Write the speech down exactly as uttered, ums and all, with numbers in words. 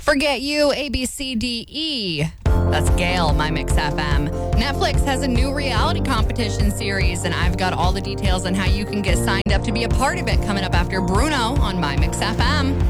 Forget You, A, B, C, D, E. That's Gail, My Mix F M. Netflix has a new reality competition series, and I've got all the details on how you can get signed up to be a part of it coming up after Bruno on My Mix F M.